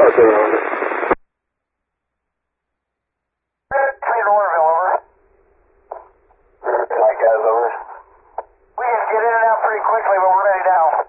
Also over. St. Orville, over. Like guys, over. We can get in and out pretty quickly, but we're ready now.